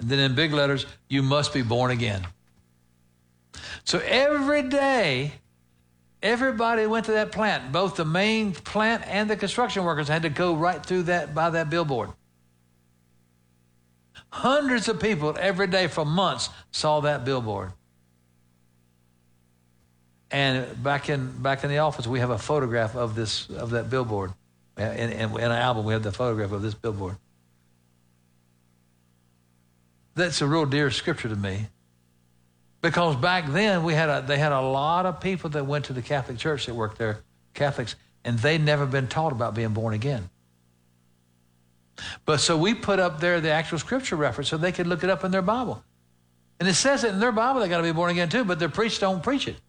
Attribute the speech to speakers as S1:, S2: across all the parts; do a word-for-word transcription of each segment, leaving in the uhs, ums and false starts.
S1: And then in big letters, you must be born again. So every day, everybody went to that plant. Both the main plant and the construction workers had to go right through that, by that billboard. Hundreds of people every day for months saw that billboard. And back in back in the office, we have a photograph of this of that billboard. In, in, in an album, we have the photograph of this billboard. That's a real dear scripture to me, because back then we had a, they had a lot of people that went to the Catholic Church that worked there, Catholics, and they'd never been taught about being born again. But so we put up there the actual scripture reference so they could look it up in their Bible. And it says it in their Bible, they got to be born again too, but their priests don't preach it.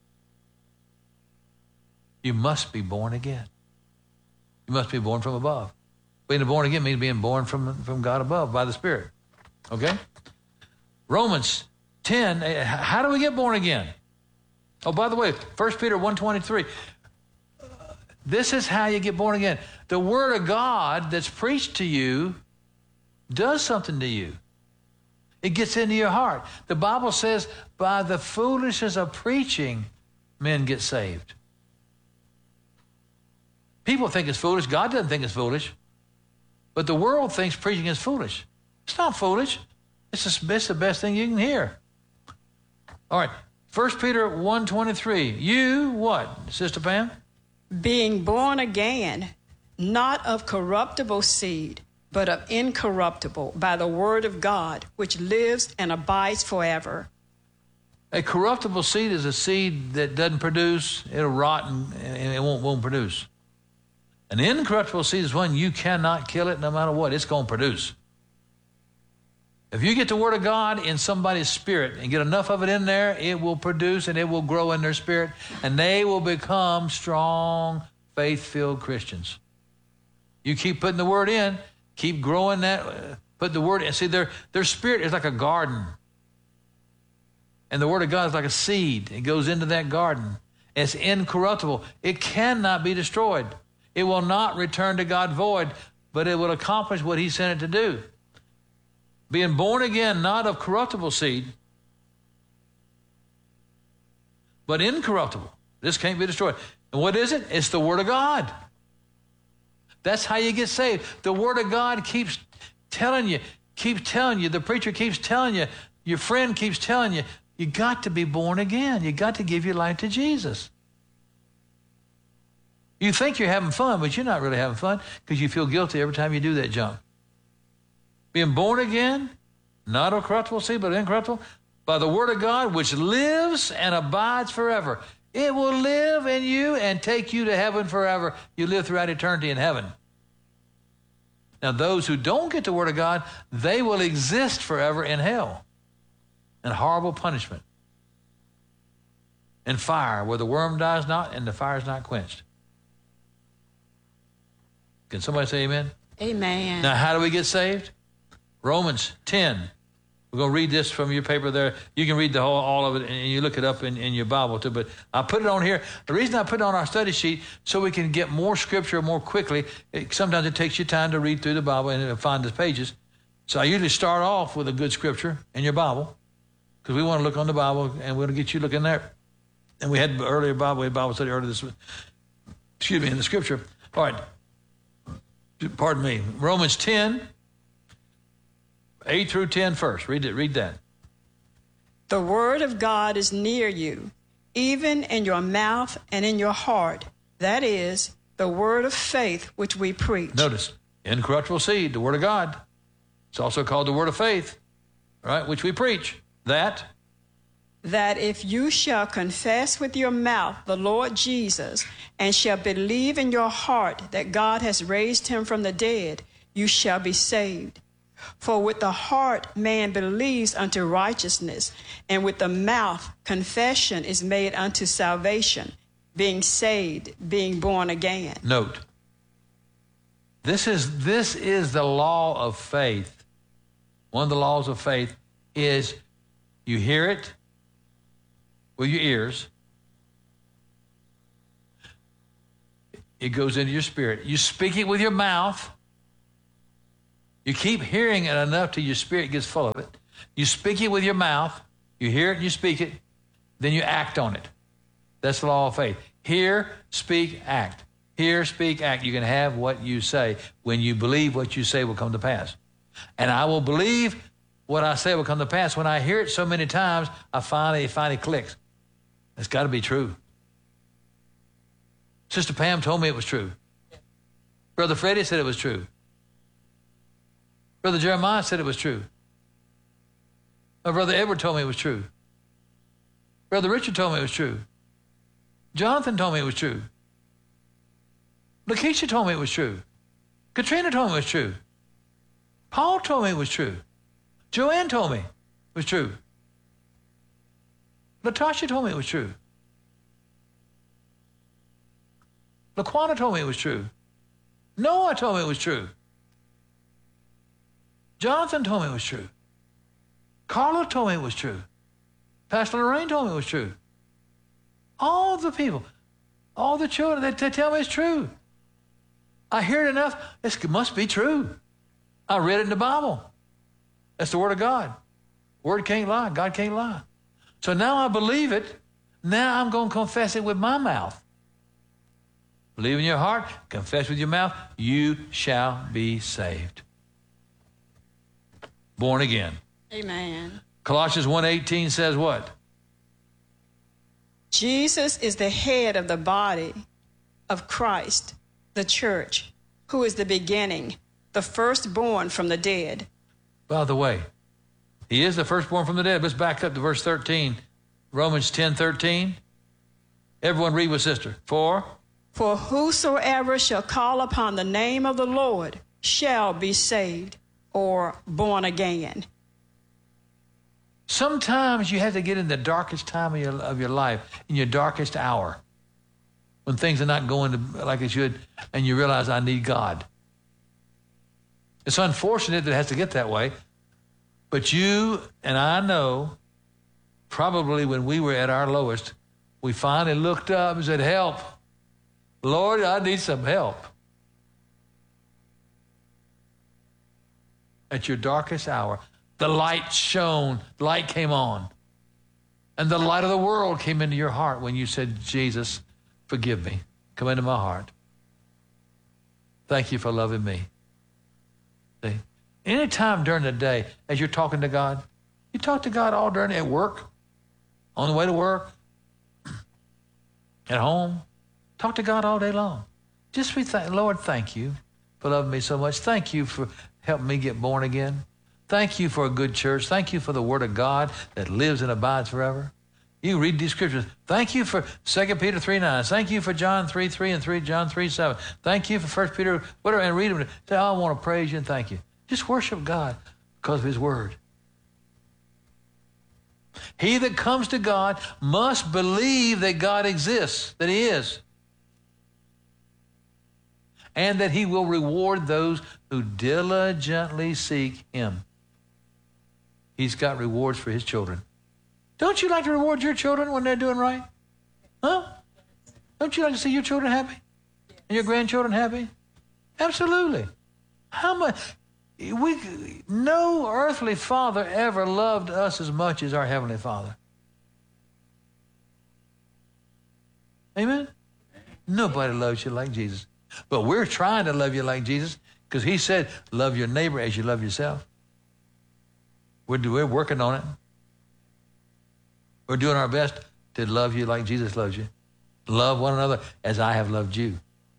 S1: You must be born again. You must be born from above. Being born again means being born from, from God above by the Spirit. Okay? Romans ten, how do we get born again? Oh, by the way, First Peter one twenty-three. This is how you get born again. The word of God that's preached to you does something to you. It gets into your heart. The Bible says, by the foolishness of preaching, men get saved. People think it's foolish. God doesn't think it's foolish. But the world thinks preaching is foolish. It's not foolish. It's the, it's the best thing you can hear. All right. First Peter one twenty-three. You, what, Sister Pam?
S2: Being born again, not of corruptible seed, but of incorruptible, by the word of God, which lives and abides forever.
S1: A corruptible seed is a seed that doesn't produce. It'll rot and, and it won't, won't produce. An incorruptible seed is one you cannot kill it no matter what. It's going to produce. If you get the word of God in somebody's spirit and get enough of it in there, it will produce and it will grow in their spirit, and they will become strong, faith-filled Christians. You keep putting the word in, keep growing that, uh, put the word in. See, their, their spirit is like a garden. And the word of God is like a seed. It goes into that garden. It's incorruptible. It cannot be destroyed. It will not return to God void, but it will accomplish what he sent it to do. Being born again, not of corruptible seed, but incorruptible. This can't be destroyed. And what is it? It's the word of God. That's how you get saved. The word of God keeps telling you, keeps telling you, the preacher keeps telling you, your friend keeps telling you, you got to be born again. You got to give your life to Jesus. You think you're having fun, but you're not really having fun because you feel guilty every time you do that junk. Being born again, not of corruptible seed, but incorruptible, by the word of God, which lives and abides forever. It will live in you and take you to heaven forever. You live throughout eternity in heaven. Now, those who don't get the word of God, they will exist forever in hell, in horrible punishment, in fire, where the worm dies not and the fire is not quenched. Can somebody say amen?
S2: Amen.
S1: Now, how do we get saved? Romans ten. We're going to read this from your paper there. You can read the whole, all of it, and you look it up in, in your Bible too. But I put it on here. The reason I put it on our study sheet, so we can get more scripture more quickly. It, sometimes it takes you time to read through the Bible and find the pages. So I usually start off with a good scripture in your Bible, because we want to look on the Bible, and we're going to get you looking there. And we had earlier Bible, we had Bible study earlier this, excuse me, in the scripture. All right. Pardon me. Romans ten. eight through ten first. Read it. Read that.
S2: The word of God is near you, even in your mouth and in your heart. That is the word of faith which we preach.
S1: Notice, incorruptible seed, the word of God. It's also called the word of faith, right, which we preach. That.
S2: That if you shall confess with your mouth the Lord Jesus, and shall believe in your heart that God has raised him from the dead, you shall be saved. For with the heart man believes unto righteousness, and with the mouth confession is made unto salvation, being saved, being born again.
S1: Note, this is this is the law of faith. One of the laws of faith is you hear it with your ears. It goes into your spirit. You speak it with your mouth. You keep hearing it enough till your spirit gets full of it. You speak it with your mouth. You hear it and you speak it. Then you act on it. That's the law of faith. Hear, speak, act. Hear, speak, act. You can have what you say when you believe what you say will come to pass. And I will believe what I say will come to pass. When I hear it so many times, I finally, it finally clicks. It's got to be true. Sister Pam told me it was true. Brother Freddie said it was true. Brother Jeremiah said it was true. My brother Edward told me it was true. Brother Richard told me it was true. Jonathan told me it was true. Lakeisha told me it was true. Katrina told me it was true. Paul told me it was true. Joanne told me it was true. Latasha told me it was true. Laquana told me it was true. Noah told me it was true. Jonathan told me it was true. Carla told me it was true. Pastor Lorraine told me it was true. All the people, all the children, they, they tell me it's true. I hear it enough, it must be true. I read it in the Bible. That's the Word of God. Word can't lie. God can't lie. So now I believe it. Now I'm going to confess it with my mouth. Believe in your heart, confess with your mouth, you shall be saved. Born again.
S2: Amen.
S1: Colossians one eighteen says what?
S2: Jesus is the head of the body of Christ, the church, who is the beginning, the firstborn from the dead.
S1: By the way, he is the firstborn from the dead. Let's back up to verse thirteen. Romans ten thirteen. Everyone read with sister. For?
S2: For whosoever shall call upon the name of the Lord shall be saved, or born again.
S1: Sometimes you have to get in the darkest time of your, of your life, in your darkest hour, when things are not going to, like it should, and you realize I need God. It's unfortunate that it has to get that way, but you and I know probably when we were at our lowest, we finally looked up and said, help. Lord, I need some help. At your darkest hour, the light shone, the light came on, and the light of the world came into your heart when you said, Jesus, forgive me. Come into my heart. Thank you for loving me. See? Anytime during the day, as you're talking to God, you talk to God all during at work, on the way to work, at home. Talk to God all day long. Just be thank, Lord, thank you for loving me so much. Thank you for helping me get born again. Thank you for a good church. Thank you for the Word of God that lives and abides forever. You read these scriptures. Thank you for Second Peter three nine. Thank you for John three three and three John three seven. Thank you for First Peter, whatever, and read them. Say, oh, I want to praise you and thank you. Just worship God because of His Word. He that comes to God must believe that God exists, that He is, and that He will reward those who diligently seek Him. He's got rewards for His children. Don't you like to reward your children when they're doing right? Huh? Don't you like to see your children happy? And your grandchildren happy? Absolutely. How much? We, no earthly father ever loved us as much as our Heavenly Father. Amen? Nobody loves you like Jesus. But we're trying to love you like Jesus because He said, love your neighbor as you love yourself. We're, we're working on it. We're doing our best to love you like Jesus loves you. Love one another as I have loved you.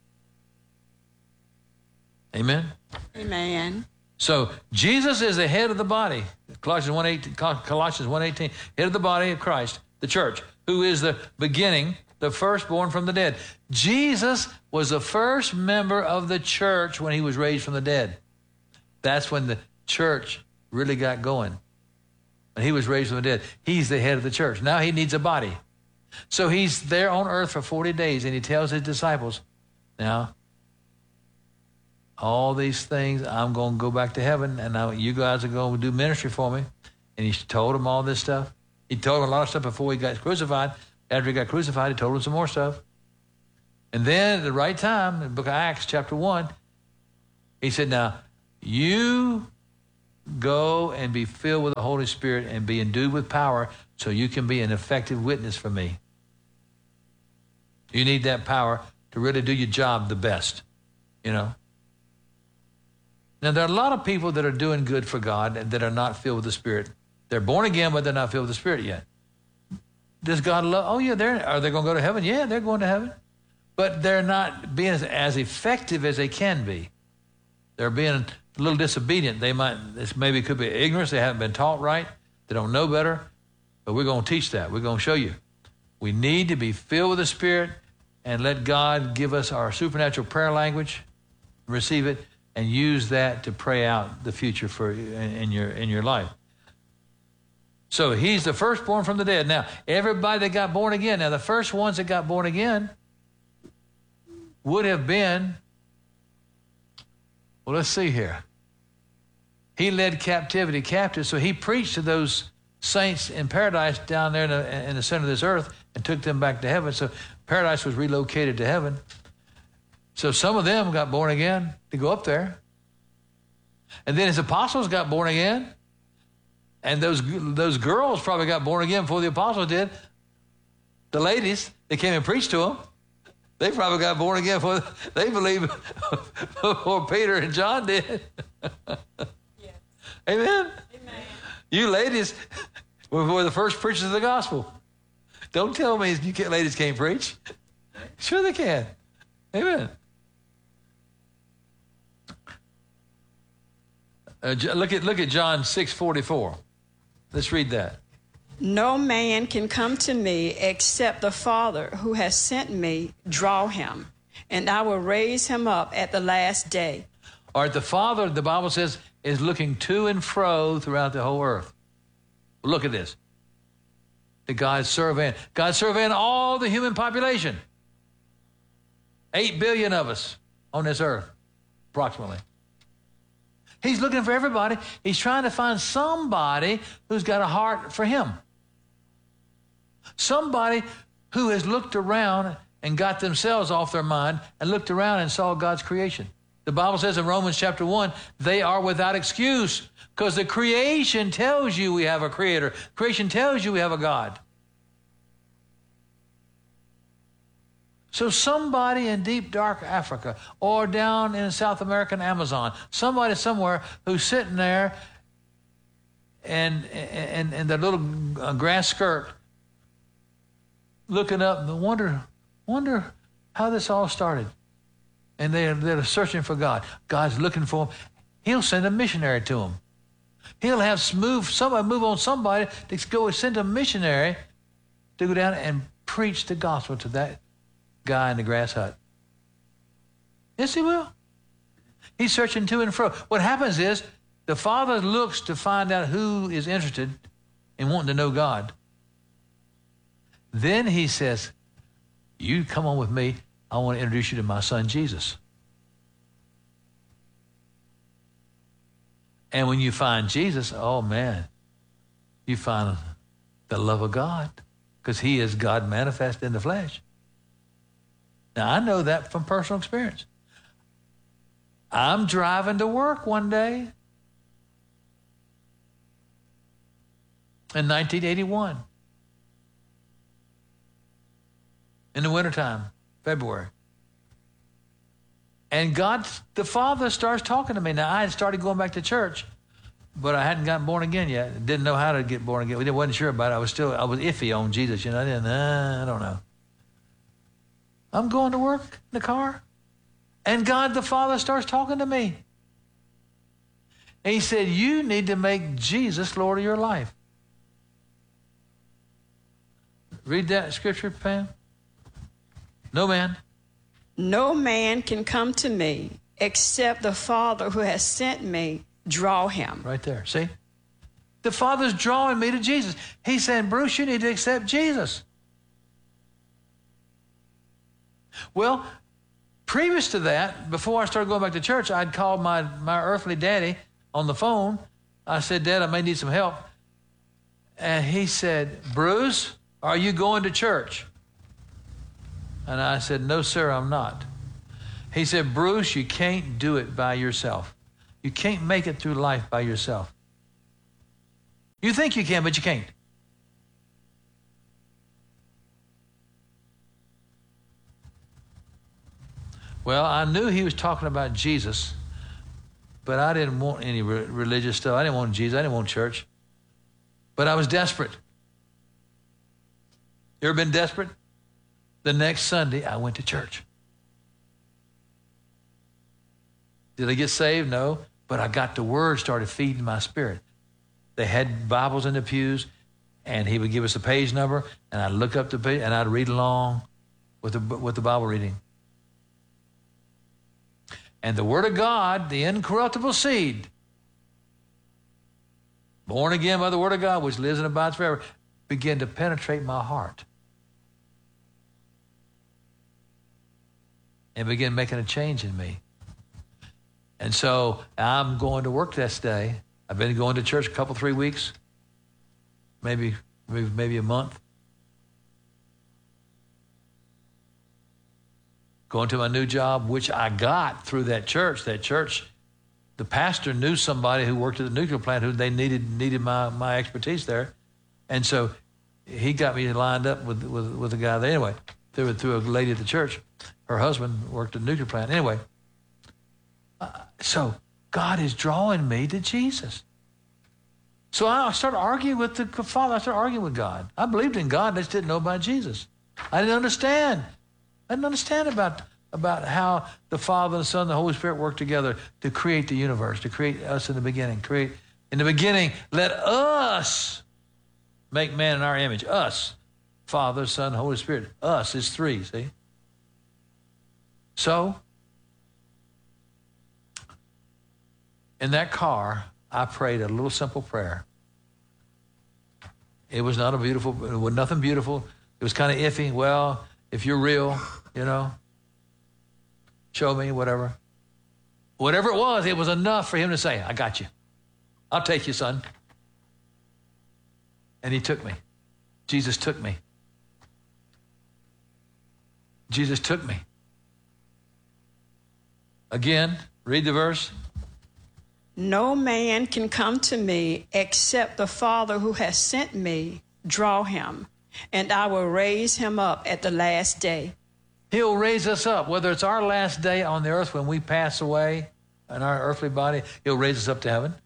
S1: Amen?
S2: Amen.
S1: So Jesus is the head of the body. Colossians one eighteen, Colossians one eighteen, head of the body of Christ, the church, who is the beginning, the firstborn from the dead. Jesus was the first member of the church when He was raised from the dead. That's when the church really got going. When He was raised from the dead, He's the head of the church. Now He needs a body. So He's there on earth for forty days, and He tells His disciples, now, all these things, I'm going to go back to heaven, and now you guys are going to do ministry for me. And He told them all this stuff. He told them a lot of stuff before He got crucified. After He got crucified, He told them some more stuff. And then at the right time, in the book of Acts, chapter one, He said, now, You go and be filled with the Holy Spirit and be endued with power so you can be an effective witness for me. You need that power to really do your job the best, you know. Now, there are a lot of people that are doing good for God and that are not filled with the Spirit. They're born again, but they're not filled with the Spirit yet. Does God love? Oh, yeah, they're, are they going to go to heaven? Yeah, they're going to heaven. But they're not being as, as effective as they can be. They're being a little disobedient. They might, this maybe could be ignorance. They haven't been taught right. They don't know better. But we're going to teach that. We're going to show you. We need to be filled with the Spirit and let God give us our supernatural prayer language, receive it, and use that to pray out the future for in, in your in your life. So he's the firstborn from the dead. Now, everybody that got born again, now the first ones that got born again would have been, well, let's see here. He led captivity captive, so he preached to those saints in paradise down there in the, in the center of this earth and took them back to heaven. So paradise was relocated to heaven. So some of them got born again to go up there. And then his apostles got born again. And those those girls probably got born again before the apostles did. The ladies, they came and preached to them. They probably got born again before they believed before Peter and John did. Yes. Amen? Amen. You ladies were the first preachers of the gospel. Don't tell me you can't, ladies can't preach. Sure they can. Amen. Uh, look at look at John six forty-four. Let's read that.
S2: No man can come to me except the Father who has sent me draw him, and I will raise him up at the last day.
S1: All right, the Father, the Bible says, is looking to and fro throughout the whole earth. Look at this. The God's surveying. God's surveying all the human population. Eight billion of us on this earth, approximately. He's looking for everybody. He's trying to find somebody who's got a heart for him. Somebody who has looked around and got themselves off their mind and looked around and saw God's creation. The Bible says in Romans chapter one, they are without excuse because the creation tells you we have a creator. Creation tells you we have a God. So somebody in deep, dark Africa or down in South American Amazon, somebody somewhere who's sitting there and in and their little grass skirt looking up and wonder, wonder how this all started. And they're, they're searching for God. God's looking for them. He'll send a missionary to them. He'll have move somebody move on somebody to go send a missionary to go down and preach the gospel to that guy in the grass hut. Yes, he will. He's searching to and fro. What happens is the Father looks to find out who is interested in wanting to know God. Then he says, you come on with me. I want to introduce you to my son, Jesus. And when you find Jesus, oh man, you find the love of God because he is God manifest in the flesh. Now, I know that from personal experience. I'm driving to work one day in nineteen eighty-one in the wintertime, February. And God, the Father, starts talking to me. Now, I had started going back to church, but I hadn't gotten born again yet. Didn't know how to get born again. We wasn't sure about it. I was still, I was iffy on Jesus. You know, I didn't, uh, I don't know. I'm going to work in the car, and God the Father starts talking to me. And he said, you need to make Jesus Lord of your life. Read that scripture, Pam. No man.
S2: No man can come to me except the Father who has sent me draw him.
S1: Right there, see? The Father's drawing me to Jesus. He's saying, Bruce, you need to accept Jesus. Well, previous to that, before I started going back to church, I'd called my, my earthly daddy on the phone. I said, Dad, I may need some help. And he said, Bruce, are you going to church? And I said, no, sir, I'm not. He said, Bruce, you can't do it by yourself. You can't make it through life by yourself. You think you can, but you can't. Well, I knew he was talking about Jesus, but I didn't want any re- religious stuff. I didn't want Jesus. I didn't want church. But I was desperate. You ever been desperate? The next Sunday, I went to church. Did I get saved? No. But I got the word started feeding my spirit. They had Bibles in the pews, and he would give us a page number, and I'd look up the page, and I'd read along with the, with the Bible reading. And the Word of God, the incorruptible seed, born again by the Word of God, which lives and abides forever, began to penetrate my heart and began making a change in me. And so I'm going to work this day. I've been going to church a couple, three weeks, maybe, maybe, maybe a month. Going to my new job, which I got through that church. That church, the pastor knew somebody who worked at the nuclear plant who they needed needed my, my expertise there. And so he got me lined up with, with, with a guy there. Anyway, through, through a lady at the church. Her husband worked at the nuclear plant. Anyway, uh, so God is drawing me to Jesus. So I started arguing with the Father. I started arguing with God. I believed in God. I just didn't know about Jesus. I didn't understand. I didn't understand about, about how the Father, the Son, and the Holy Spirit work together to create the universe, to create us in the beginning. Create in the beginning, let us make man in our image. Us, Father, Son, Holy Spirit. Us is three, see? So, in that car, I prayed a little simple prayer. It was not a beautiful, it was nothing beautiful. It was kind of iffy. Well, if you're real, you know, show me, whatever. Whatever it was, it was enough for him to say, I got you. I'll take you, son. And he took me. Jesus took me. Jesus took me. Again, read the verse.
S2: No man can come to me except the Father who has sent me draw him, and I will raise him up at the last day.
S1: He'll raise us up, whether it's our last day on the earth when we pass away in our earthly body, he'll raise us up to heaven.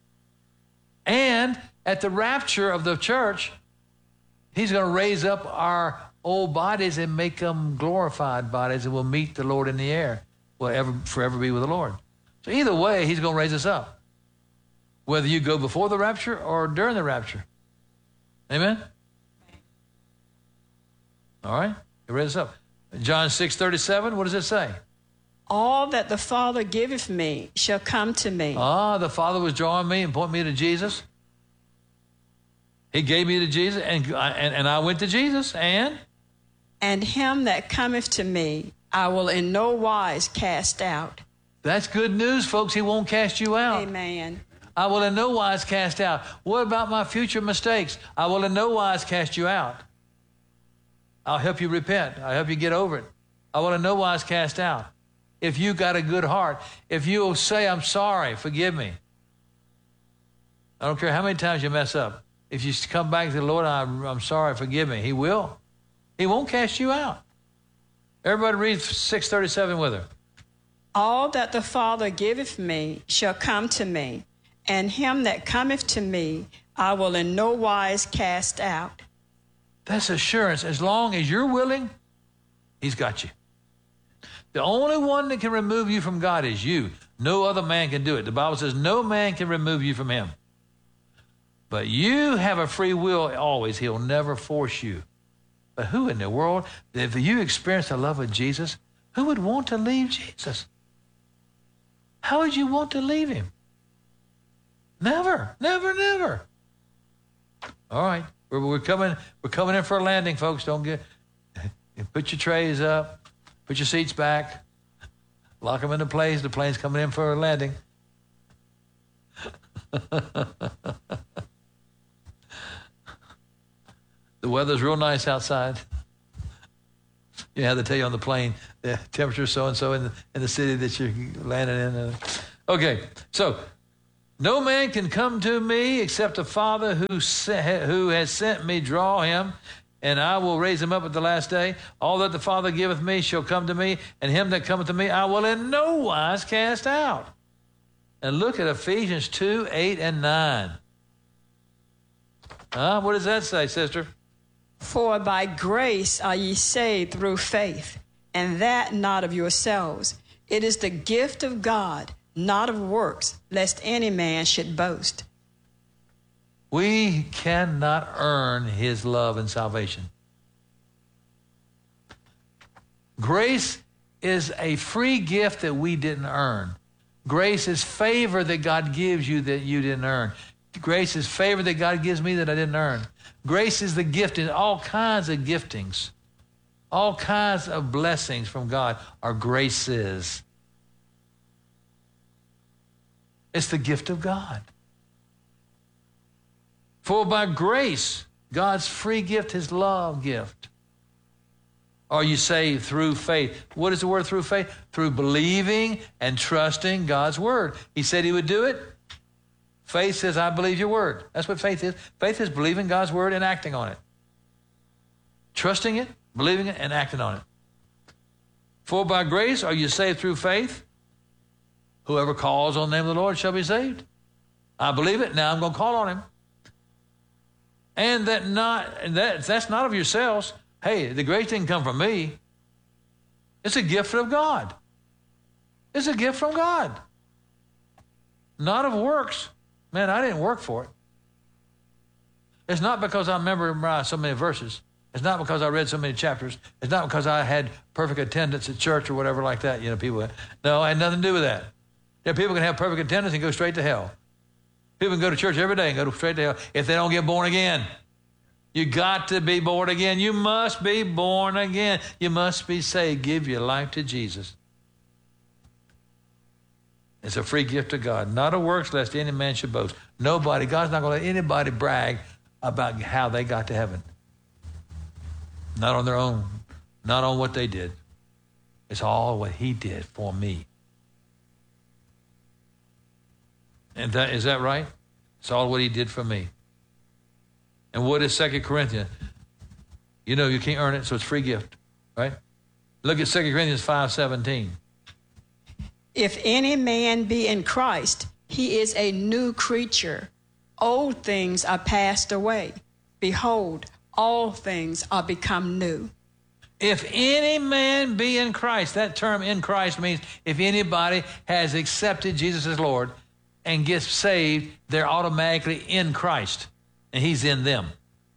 S1: And at the rapture of the church, he's going to raise up our old bodies and make them glorified bodies, and we'll meet the Lord in the air. We'll ever, forever be with the Lord. So either way, he's going to raise us up, whether you go before the rapture or during the rapture. Amen? All right? He raised us up. John six thirty-seven, what does it say?
S2: All that the Father giveth me shall come to me.
S1: Ah, the Father was drawing me and pointing me to Jesus. He gave me to Jesus, and, and, and I went to Jesus, and?
S2: And him that cometh to me, I will in no wise cast out.
S1: That's good news, folks. He won't cast you out.
S2: Amen.
S1: I will in no wise cast out. What about my future mistakes? I will in no wise cast you out. I'll help you repent. I'll help you get over it. I will in no wise cast out. If you got a good heart, if you'll say, I'm sorry, forgive me. I don't care how many times you mess up. If you come back to the Lord, I'm, I'm sorry, forgive me. He will. He won't cast you out. Everybody read six thirty-seven with her.
S2: All that the Father giveth me shall come to me, and him that cometh to me I will in no wise cast out.
S1: That's assurance. As long as you're willing, he's got you. The only one that can remove you from God is you. No other man can do it. The Bible says no man can remove you from him. But you have a free will always. He'll never force you. But who in the world, if you experience the love of Jesus, who would want to leave Jesus? How would you want to leave him? Never, never, never. All right, we're, we're coming. We're coming in for a landing, folks. Don't get. Put your trays up. Put your seats back. Lock them into place. The plane's coming in for a landing. The weather's real nice outside. You have to tell you on the plane the temperature so and so in the in the city that you're landing in. Uh, Okay, so no man can come to me except the Father who se- who has sent me draw him, and I will raise him up at the last day. All that the Father giveth me shall come to me, and him that cometh to me I will in no wise cast out. And look at Ephesians two, eight, and nine. Huh? What does that say, sister?
S2: For by grace are ye saved through faith, and that not of yourselves. It is the gift of God, not of works, lest any man should boast.
S1: We cannot earn his love and salvation. Grace is a free gift that we didn't earn. Grace is favor that God gives you that you didn't earn. Grace is favor that God gives me that I didn't earn. Grace is the gift in all kinds of giftings. All kinds of blessings from God are graces. It's the gift of God. For by grace, God's free gift, his love gift, are you saved through faith. What is the word through faith? Through believing and trusting God's word. He said he would do it. Faith says, I believe your word. That's what faith is. Faith is believing God's word and acting on it. Trusting it, believing it, and acting on it. For by grace are you saved through faith. Whoever calls on the name of the Lord shall be saved. I believe it. Now I'm going to call on him. And that not that that's not of yourselves. Hey, the grace didn't come from me. It's a gift of God. It's a gift from God. Not of works. Man, I didn't work for it. It's not because I memorized so many verses. It's not because I read so many chapters. It's not because I had perfect attendance at church or whatever like that. You know, people. No, I had nothing to do with that. Yeah, people can have perfect attendance and go straight to hell. People can go to church every day and go straight to hell if they don't get born again. You got to be born again. You must be born again. You must be saved. Give your life to Jesus. It's a free gift of God. Not of works, lest any man should boast. Nobody, God's not going to let anybody brag about how they got to heaven. Not on their own. Not on what they did. It's all what he did for me. And that, is that right? It's all what he did for me. And what is Second Corinthians? You know you can't earn it, so it's free gift, right? Look at Second Corinthians five seventeen.
S2: If any man be in Christ, he is a new creature. Old things are passed away. Behold, all things are become new.
S1: If any man be in Christ, that term in Christ means if anybody has accepted Jesus as Lord and gets saved, they're automatically in Christ, and he's in them.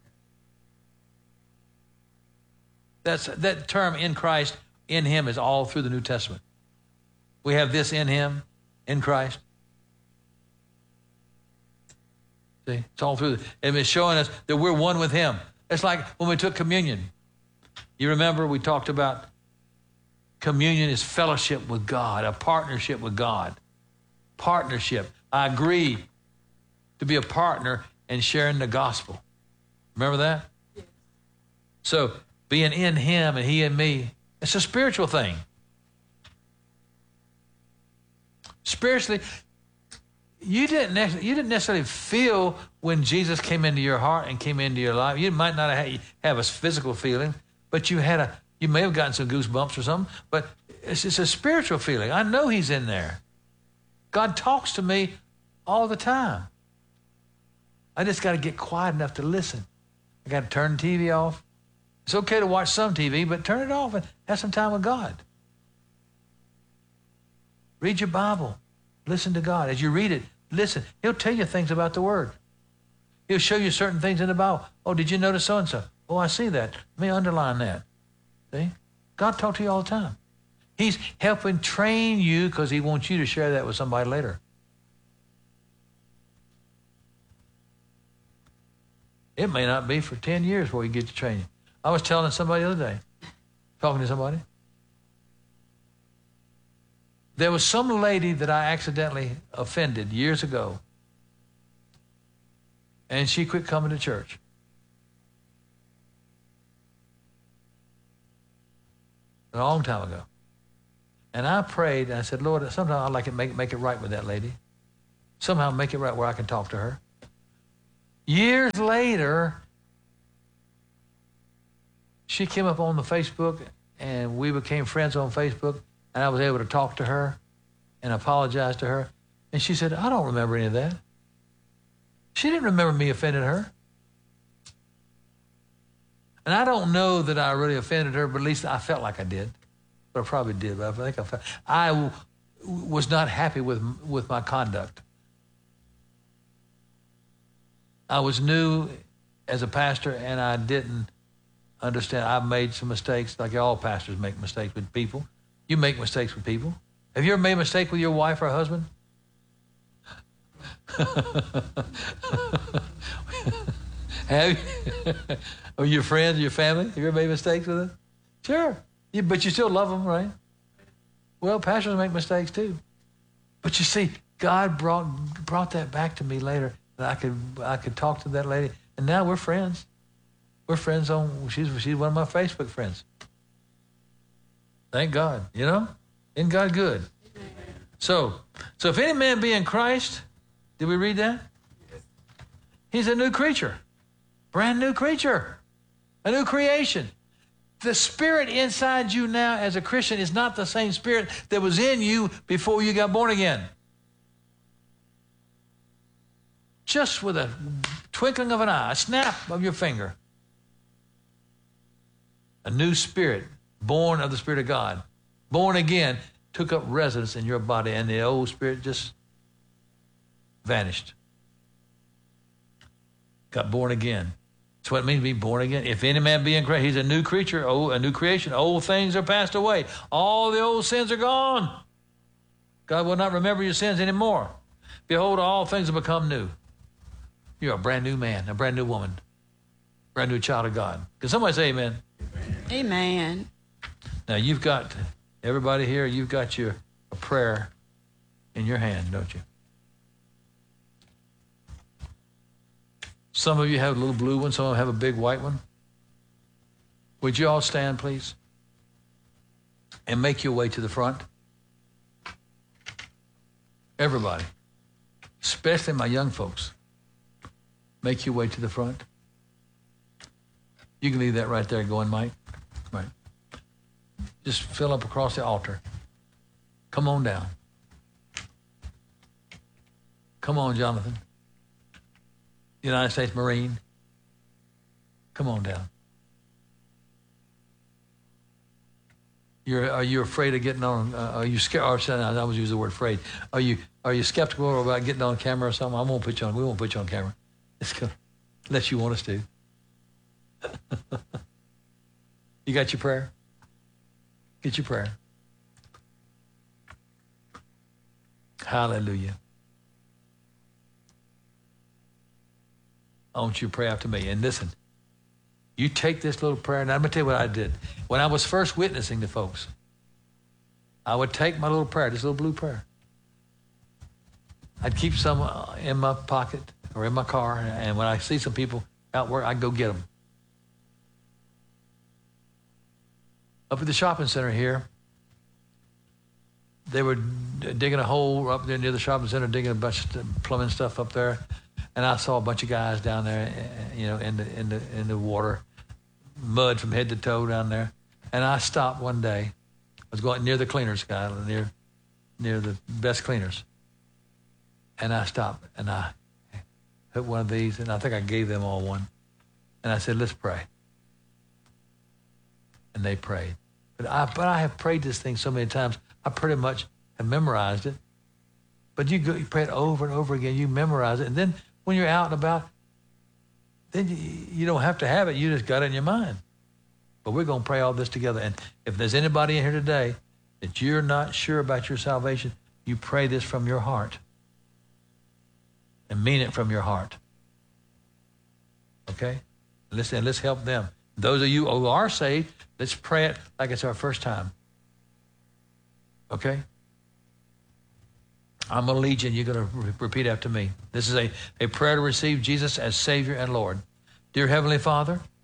S1: That's, that term in Christ, in him, is all through the New Testament. We have this in him, in Christ. See, it's all through. And it's showing us that we're one with him. It's like when we took communion. You remember we talked about communion is fellowship with God, a partnership with God. Partnership. I agree to be a partner in sharing the gospel. Remember that? Yes. So being in him and he in me, it's a spiritual thing. Spiritually, you didn't necessarily, you didn't necessarily feel when Jesus came into your heart and came into your life. You might not have, have a physical feeling, but you had a, you may have gotten some goosebumps or something, but it's just a spiritual feeling. I know he's in there. God talks to me all the time. I just got to get quiet enough to listen. I got to turn the T V off. It's okay to watch some T V, but turn it off and have some time with God. Read your Bible. Listen to God. As you read it, listen. He'll tell you things about the Word. He'll show you certain things in the Bible. Oh, did you notice so-and-so? Oh, I see that. Let me underline that. See? God talks to you all the time. He's helping train you because he wants you to share that with somebody later. It may not be for ten years before you get to training. I was telling somebody the other day, talking to somebody. There was some lady that I accidentally offended years ago, and she quit coming to church. A long time ago. And I prayed, and I said, Lord, somehow I'd like to make, make it right with that lady. Somehow make it right where I can talk to her. Years later, she came up on the Facebook, and we became friends on Facebook, and I was able to talk to her and apologize to her. And she said, I don't remember any of that. She didn't remember me offending her. And I don't know that I really offended her, but at least I felt like I did. But I probably did, but I think I felt, I w- was not happy with, with my conduct. I was new as a pastor, and I didn't understand. I made some mistakes, like all pastors make mistakes with people. You make mistakes with people. Have you ever made a mistake with your wife or husband? Have you? Or your friends, your family? Have you ever made mistakes with them? Sure. You, but you still love them, right? Well, pastors make mistakes too. But you see, God brought brought that back to me later. That I could I could talk to that lady, and now we're friends. We're friends on. She's she's one of my Facebook friends. Thank God. You know, isn't God good? So so if any man be in Christ, did we read that? He's a new creature, brand new creature, a new creation. The spirit inside you now as a Christian is not the same spirit that was in you before you got born again. Just with a twinkling of an eye, a snap of your finger. A new spirit, born of the Spirit of God, born again, took up residence in your body, and the old spirit just vanished. Got born again. That's what it means to be born again. If any man be in Christ, he's a new creature, a new creation. Old things are passed away. All the old sins are gone. God will not remember your sins anymore. Behold, all things have become new. You're a brand new man, a brand new woman, brand new child of God. Can somebody say amen?
S2: Amen.
S1: Now, you've got, everybody here, you've got your a prayer in your hand, don't you? Some of you have a little blue one. Some of them have a big white one. Would you all stand, please? And make your way to the front. Everybody, especially my young folks, make your way to the front. You can leave that right there going, Mike. Right. Just fill up across the altar. Come on down. Come on, Jonathan. United States Marine. Come on down. You're, are you afraid of getting on? Uh, are you scared? Or, I always use the word afraid. Are you are you skeptical about getting on camera or something? I won't put you on. We won't put you on camera. It's good, unless you want us to. You got your prayer? Get your prayer. Hallelujah. I want you to pray after me. And listen, you take this little prayer, and I'm going to tell you what I did. When I was first witnessing to folks, I would take my little prayer, this little blue prayer. I'd keep some in my pocket or in my car, and when I see some people out work, I'd go get them. Up at the shopping center here, they were digging a hole up there near the shopping center, digging a bunch of plumbing stuff up there. And I saw a bunch of guys down there, you know, in the in the in the water, mud from head to toe down there. And I stopped one day. I was going near the cleaners guy, near near the best cleaners. And I stopped and I took one of these, and I think I gave them all one. And I said, "Let's pray." And they prayed. But I but I have prayed this thing so many times, I pretty much have memorized it. But you go, you pray it over and over again. You memorize it, and then when you're out and about, then you, you don't have to have it. You just got it in your mind. But we're going to pray all this together. And if there's anybody in here today that you're not sure about your salvation, you pray this from your heart and mean it from your heart. Okay? Listen, let's help them. Those of you who are saved, let's pray it like it's our first time. Okay? I'm going to lead you, and you're going to re- repeat after me. This is a, a prayer to receive Jesus as Savior and Lord. Dear Heavenly Father,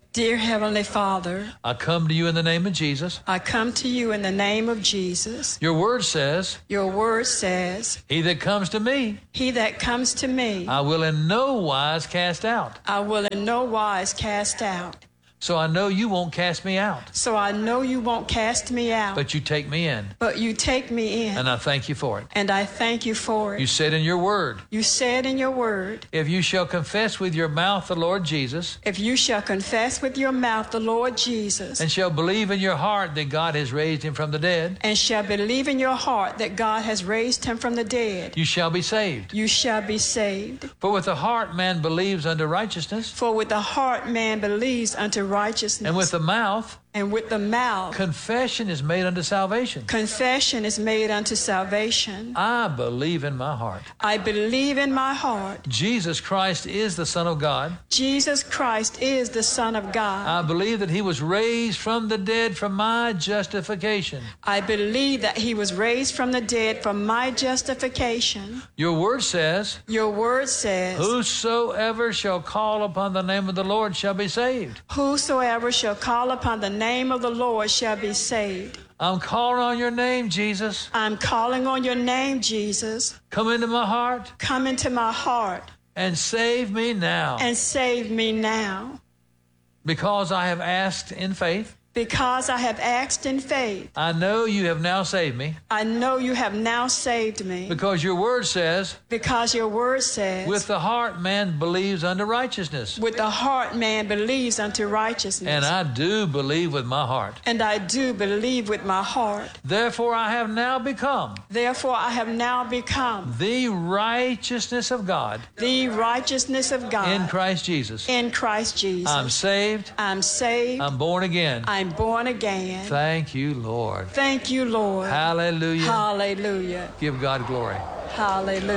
S2: Dear Heavenly Father,
S1: I come to you in the name of Jesus.
S2: I come to you in the name of Jesus.
S1: Your word says,
S2: Your word says,
S1: he that comes to me,
S2: he that comes to me,
S1: I will in no wise cast out.
S2: I will in no wise cast out.
S1: So I know you won't cast me out,
S2: So I know you won't cast me out,
S1: but you take me in,
S2: but you take me in,
S1: and I thank you for it.
S2: and I thank you for
S1: You
S2: it.
S1: said in your word,
S2: You said in your word,
S1: if you shall confess with your mouth the Lord Jesus,
S2: if you shall confess with your mouth the Lord Jesus,
S1: and shall believe in your heart that God has raised him from the dead,
S2: and shall believe in your heart that God has raised him from the dead,
S1: you shall be saved.
S2: you shall be saved.
S1: For with the heart man believes unto righteousness,
S2: For with the heart man believes unto righteousness,
S1: and with the mouth
S2: and with the mouth
S1: confession is made unto salvation.
S2: confession is made unto salvation.
S1: I believe in my heart
S2: I believe in my heart
S1: Jesus Christ is the Son of God.
S2: Jesus Christ is the Son of God.
S1: I believe that he was raised from the dead for my justification.
S2: I believe that he was raised from the dead for my justification.
S1: Your word says,
S2: Your word says,
S1: whosoever shall call upon the name of the Lord shall be saved.
S2: whosoever shall call upon the name of the Lord shall be saved.
S1: I'm calling on your name, Jesus.
S2: I'm calling on your name, Jesus.
S1: Come into my heart
S2: Come into my heart
S1: and save me now,
S2: and save me now.
S1: because I have asked in faith.
S2: Because I have asked in faith,
S1: I know you have now saved me,
S2: I know you have now saved me.
S1: because your word says,
S2: Because your word says,
S1: with the heart man believes unto righteousness.
S2: with the heart man believes unto righteousness.
S1: And I do believe with my heart.
S2: And I do believe with my heart.
S1: Therefore I have now become
S2: Therefore I have now become
S1: the righteousness of God
S2: the righteousness of God
S1: in Christ Jesus.
S2: in Christ Jesus.
S1: I'm saved.
S2: I'm saved.
S1: I'm born again.
S2: I'm born again.
S1: Thank you, Lord.
S2: Thank you, Lord.
S1: Hallelujah.
S2: Hallelujah.
S1: Give God glory.
S2: Hallelujah.